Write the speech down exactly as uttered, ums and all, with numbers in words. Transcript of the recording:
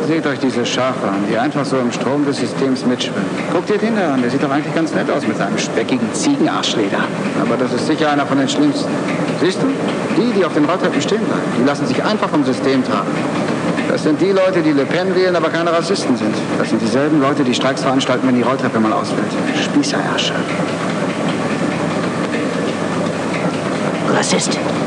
Seht euch diese Schafe an, die einfach so im Strom des Systems mitschwimmen. Guckt ihr den da an, der sieht doch eigentlich ganz nett aus mit seinem speckigen Ziegenarschleder. Aber das ist sicher einer von den schlimmsten. Siehst du? Die, die auf den Rolltreppen stehen bleiben, die lassen sich einfach vom System tragen. Das sind die Leute, die Le Pen wählen, aber keine Rassisten sind. Das sind dieselben Leute, die Streiks veranstalten, wenn die Rolltreppe mal ausfällt. Spießerärsche. Rassist.